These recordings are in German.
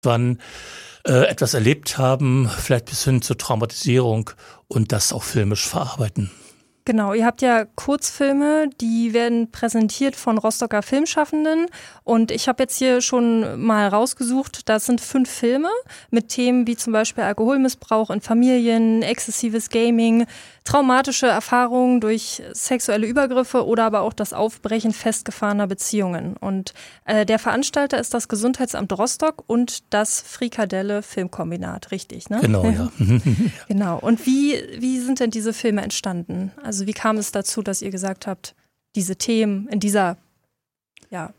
wann etwas erlebt haben, vielleicht bis hin zur Traumatisierung und das auch filmisch verarbeiten. Genau, ihr habt ja Kurzfilme, die werden präsentiert von Rostocker Filmschaffenden und ich habe jetzt hier schon mal rausgesucht, das sind 5 Filme mit Themen wie zum Beispiel Alkoholmissbrauch in Familien, exzessives Gaming, traumatische Erfahrungen durch sexuelle Übergriffe oder aber auch das Aufbrechen festgefahrener Beziehungen. Und der Veranstalter ist das Gesundheitsamt Rostock und das Frikadelle Filmkombinat, richtig, ne? Genau, ja. Genau. Und wie sind denn diese Filme entstanden? Also wie kam es dazu, dass ihr gesagt habt, diese Themen in dieser, ja,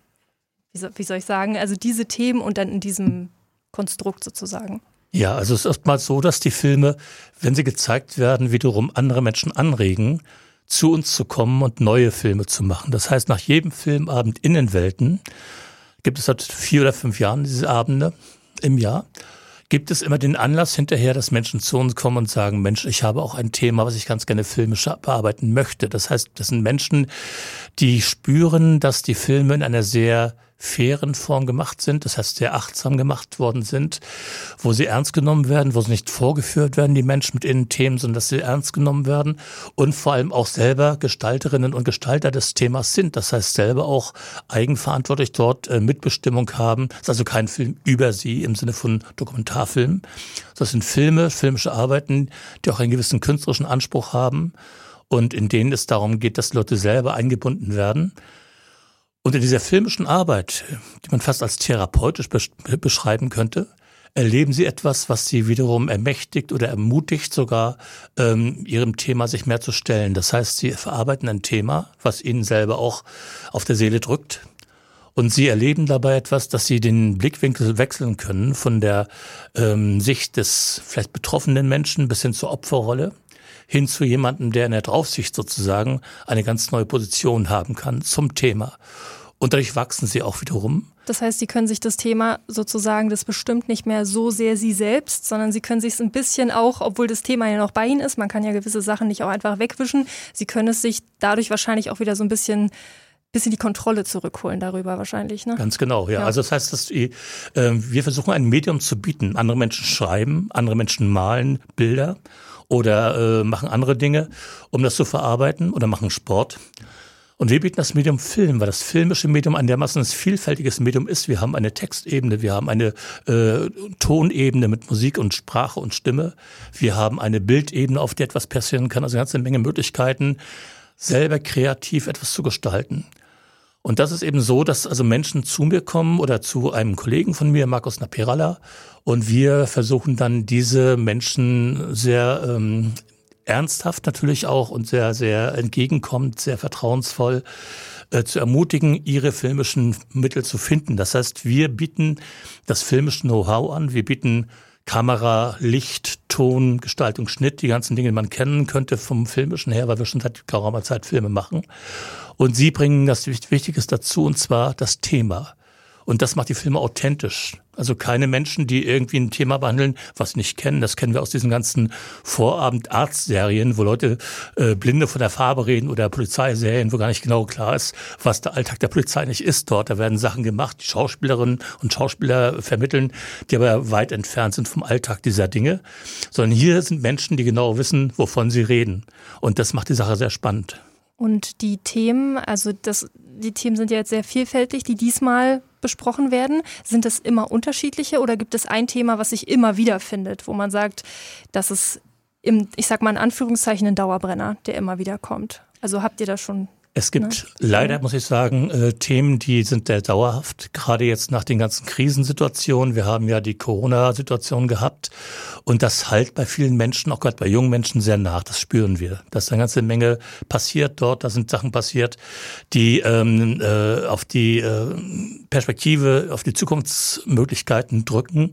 wie soll ich sagen, also diese Themen und dann in diesem Konstrukt sozusagen? Ja, also es ist oftmals so, dass die Filme, wenn sie gezeigt werden, wiederum andere Menschen anregen, zu uns zu kommen und neue Filme zu machen. Das heißt, nach jedem Filmabend Innenwelten, gibt es seit 4 oder 5 Jahren diese Abende im Jahr, gibt es immer den Anlass hinterher, dass Menschen zu uns kommen und sagen, Mensch, ich habe auch ein Thema, was ich ganz gerne filmisch bearbeiten möchte. Das heißt, das sind Menschen, die spüren, dass die Filme in einer sehr fairen Form gemacht sind, das heißt sehr achtsam gemacht worden sind, wo sie ernst genommen werden, wo sie nicht vorgeführt werden, die Menschen mit ihren Themen, sondern dass sie ernst genommen werden und vor allem auch selber Gestalterinnen und Gestalter des Themas sind. Das heißt selber auch eigenverantwortlich dort Mitbestimmung haben. Das ist also kein Film über sie im Sinne von Dokumentarfilm. Das sind Filme, filmische Arbeiten, die auch einen gewissen künstlerischen Anspruch haben und in denen es darum geht, dass Leute selber eingebunden werden. Und in dieser filmischen Arbeit, die man fast als therapeutisch beschreiben könnte, erleben sie etwas, was sie wiederum ermächtigt oder ermutigt, sogar ihrem Thema sich mehr zu stellen. Das heißt, sie verarbeiten ein Thema, was ihnen selber auch auf der Seele drückt. Und sie erleben dabei etwas, dass sie den Blickwinkel wechseln können von der Sicht des vielleicht betroffenen Menschen bis hin zur Opferrolle, hin zu jemandem, der in der Draufsicht sozusagen eine ganz neue Position haben kann zum Thema. Und dadurch wachsen sie auch wiederum. Das heißt, sie können sich das Thema sozusagen, das bestimmt nicht mehr so sehr sie selbst, sondern sie können sich es ein bisschen auch, obwohl das Thema ja noch bei ihnen ist, man kann ja gewisse Sachen nicht auch einfach wegwischen, sie können es sich dadurch wahrscheinlich auch wieder so ein bisschen die Kontrolle zurückholen darüber wahrscheinlich, ne? Ganz genau, ja. Also das heißt, dass wir versuchen ein Medium zu bieten. Andere Menschen schreiben, andere Menschen malen Bilder oder machen andere Dinge, um das zu verarbeiten oder machen Sport. Und wir bieten das Medium Film, weil das filmische Medium ein dermaßen vielfältiges Medium ist. Wir haben eine Textebene, wir haben eine Tonebene mit Musik und Sprache und Stimme. Wir haben eine Bildebene, auf der etwas passieren kann. Also eine ganze Menge Möglichkeiten, selber kreativ etwas zu gestalten. Und das ist eben so, dass also Menschen zu mir kommen oder zu einem Kollegen von mir, Markus Naperala, und wir versuchen dann diese Menschen sehr ernsthaft natürlich auch und sehr, sehr entgegenkommend, sehr vertrauensvoll zu ermutigen, ihre filmischen Mittel zu finden. Das heißt, wir bieten das filmische Know-how an, wir bieten Kamera, Licht, Ton, Gestaltung, Schnitt, die ganzen Dinge, die man kennen könnte vom Filmischen her, weil wir schon seit geraumer Zeit Filme machen. Und sie bringen das Wichtiges dazu, und zwar das Thema. Und das macht die Filme authentisch. Also keine Menschen, die irgendwie ein Thema behandeln, was sie nicht kennen. Das kennen wir aus diesen ganzen Vorabend-Arzt-Serien, wo Leute Blinde von der Farbe reden, oder Polizeiserien, wo gar nicht genau klar ist, was der Alltag der Polizei nicht ist dort. Da werden Sachen gemacht, die Schauspielerinnen und Schauspieler vermitteln, die aber weit entfernt sind vom Alltag dieser Dinge. Sondern hier sind Menschen, die genau wissen, wovon sie reden. Und das macht die Sache sehr spannend. Und die Themen, die Themen sind ja jetzt sehr vielfältig, die diesmal besprochen werden. Sind es immer unterschiedliche oder gibt es ein Thema, was sich immer wieder findet, wo man sagt, das ist ich sag mal in Anführungszeichen, ein Dauerbrenner, der immer wieder kommt? Also habt ihr da schon... Es gibt leider, muss ich sagen, Themen, die sind sehr dauerhaft, gerade jetzt nach den ganzen Krisensituationen. Wir haben ja die Corona-Situation gehabt und das halt bei vielen Menschen, auch gerade bei jungen Menschen, sehr nach. Das spüren wir. Da ist eine ganze Menge passiert dort, da sind Sachen passiert, die auf die Perspektive, auf die Zukunftsmöglichkeiten drücken.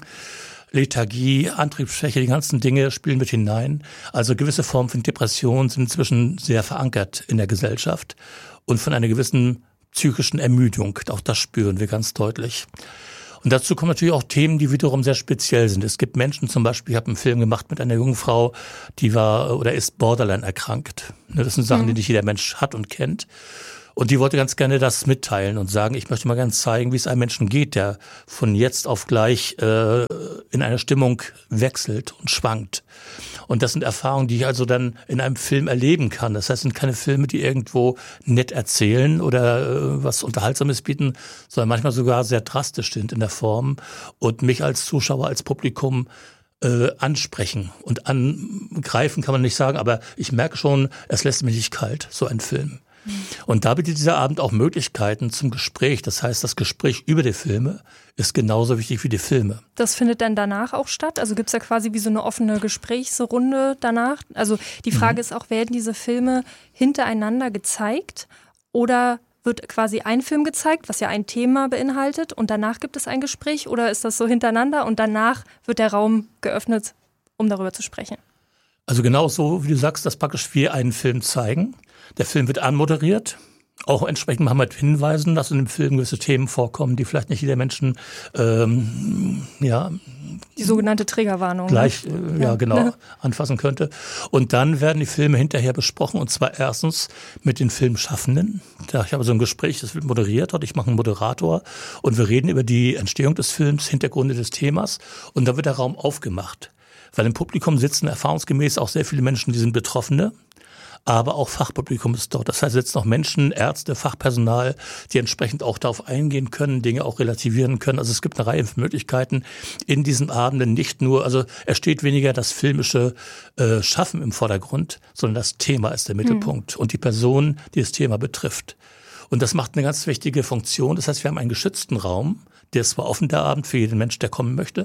Lethargie, Antriebsschwäche, die ganzen Dinge spielen mit hinein. Also gewisse Formen von Depression sind inzwischen sehr verankert in der Gesellschaft und von einer gewissen psychischen Ermüdung. Auch das spüren wir ganz deutlich. Und dazu kommen natürlich auch Themen, die wiederum sehr speziell sind. Es gibt Menschen zum Beispiel, ich habe einen Film gemacht mit einer jungen Frau, die war oder ist Borderline erkrankt. Das sind Sachen, die nicht jeder Mensch hat und kennt. Und die wollte ganz gerne das mitteilen und sagen, ich möchte mal ganz zeigen, wie es einem Menschen geht, der von jetzt auf gleich in einer Stimmung wechselt und schwankt. Und das sind Erfahrungen, die ich also dann in einem Film erleben kann. Das heißt, es sind keine Filme, die irgendwo nett erzählen oder was Unterhaltsames bieten, sondern manchmal sogar sehr drastisch sind in der Form und mich als Zuschauer, als Publikum ansprechen. Und angreifen kann man nicht sagen, aber ich merke schon, es lässt mich nicht kalt, so ein Film. Und da bietet dieser Abend auch Möglichkeiten zum Gespräch. Das heißt, das Gespräch über die Filme ist genauso wichtig wie die Filme. Das findet dann danach auch statt? Also gibt es ja quasi wie so eine offene Gesprächsrunde danach? Also die Frage ist auch, werden diese Filme hintereinander gezeigt oder wird quasi ein Film gezeigt, was ja ein Thema beinhaltet und danach gibt es ein Gespräch oder ist das so hintereinander und danach wird der Raum geöffnet, um darüber zu sprechen? Also genau so, wie du sagst, dass praktisch wir einen Film zeigen. Der Film wird anmoderiert. Auch entsprechend machen wir hinweisen, dass in dem Film gewisse Themen vorkommen, die vielleicht nicht jeder Menschen, die sogenannte Triggerwarnung. Gleich, genau, anfassen könnte. Und dann werden die Filme hinterher besprochen und zwar erstens mit den Filmschaffenden. Ich habe so ein Gespräch, das wird moderiert und ich mache einen Moderator und wir reden über die Entstehung des Films, Hintergründe des Themas und dann wird der Raum aufgemacht. Weil im Publikum sitzen erfahrungsgemäß auch sehr viele Menschen, die sind Betroffene. Aber auch Fachpublikum ist dort. Das heißt, sitzen noch Menschen, Ärzte, Fachpersonal, die entsprechend auch darauf eingehen können, Dinge auch relativieren können. Also es gibt eine Reihe von Möglichkeiten in diesen Abenden. Nicht nur, also es steht weniger das filmische Schaffen im Vordergrund, sondern das Thema ist der Mittelpunkt und die Person, die das Thema betrifft. Und das macht eine ganz wichtige Funktion. Das heißt, wir haben einen geschützten Raum. Der ist zwar offen, der Abend, für jeden Mensch, der kommen möchte,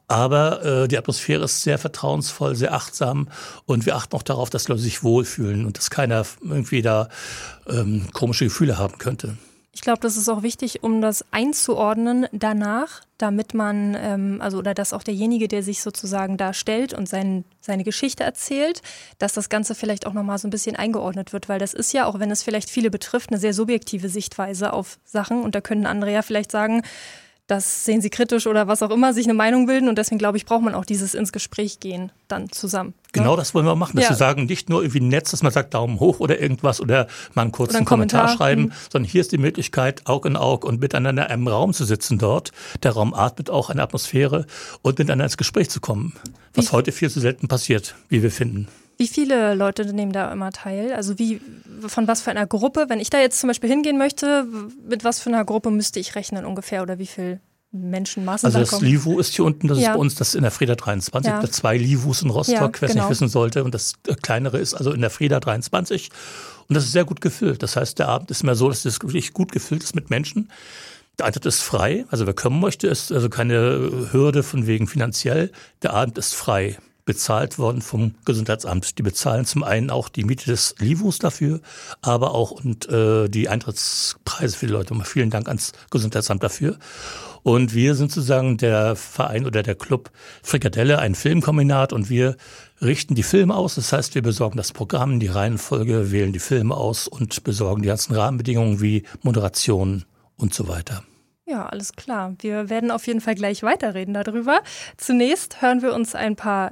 aber die Atmosphäre ist sehr vertrauensvoll, sehr achtsam und wir achten auch darauf, dass Leute sich wohlfühlen und dass keiner irgendwie da komische Gefühle haben könnte. Ich glaube, das ist auch wichtig, um das einzuordnen danach, damit man, oder dass auch derjenige, der sich sozusagen darstellt und seine Geschichte erzählt, dass das Ganze vielleicht auch nochmal so ein bisschen eingeordnet wird, weil das ist ja, auch wenn es vielleicht viele betrifft, eine sehr subjektive Sichtweise auf Sachen und da können andere ja vielleicht sagen, das sehen sie kritisch oder was auch immer, sich eine Meinung bilden und deswegen glaube ich, braucht man auch dieses ins Gespräch gehen dann zusammen. Genau, das wollen wir machen, dass wir sagen, nicht nur irgendwie ein Netz, dass man sagt Daumen hoch oder irgendwas oder mal einen kurzen Kommentar schreiben, sondern hier ist die Möglichkeit, Aug in Aug und miteinander in einem Raum zu sitzen dort. Der Raum atmet auch eine Atmosphäre und miteinander ins Gespräch zu kommen, was heute viel zu selten passiert, wie wir finden. Wie viele Leute nehmen da immer teil? Also von was für einer Gruppe? Wenn ich da jetzt zum Beispiel hingehen möchte, mit was für einer Gruppe müsste ich rechnen ungefähr oder wie viel Menschenmassen also da das kommen? Livu ist hier unten, das ist bei uns, das ist in der Freda 23. Ja. 2 Livus in Rostock, wer es nicht wissen sollte. Und das kleinere ist also in der Freda 23. Und das ist sehr gut gefüllt. Das heißt, der Abend ist immer so, dass es wirklich gut gefüllt ist mit Menschen. Der Eintritt ist frei. Also wer kommen möchte, ist also keine Hürde von wegen finanziell. Der Abend ist frei. Bezahlt worden vom Gesundheitsamt. Die bezahlen zum einen auch die Miete des Livus dafür, aber auch die Eintrittspreise für die Leute. Und vielen Dank ans Gesundheitsamt dafür. Und wir sind sozusagen der Verein oder der Club Frikadelle, ein Filmkombinat und wir richten die Filme aus. Das heißt, wir besorgen das Programm, die Reihenfolge, wählen die Filme aus und besorgen die ganzen Rahmenbedingungen wie Moderation und so weiter. Ja, alles klar. Wir werden auf jeden Fall gleich weiterreden darüber. Zunächst hören wir uns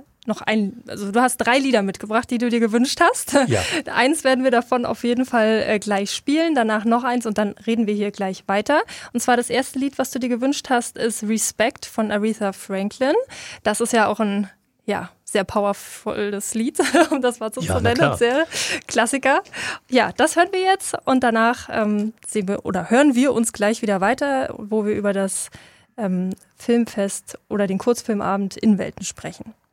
also du hast 3 Lieder mitgebracht, die du dir gewünscht hast. Ja. Eins werden wir davon auf jeden Fall gleich spielen, danach noch eins und dann reden wir hier gleich weiter. Und zwar das erste Lied, was du dir gewünscht hast, ist Respect von Aretha Franklin. Das ist ja auch ein, sehr powervolles Lied, um das mal so zu nennen, sehr Klassiker. Ja, das hören wir jetzt und danach hören wir uns gleich wieder weiter, wo wir über das Filmfest oder den Kurzfilmabend in Welten sprechen.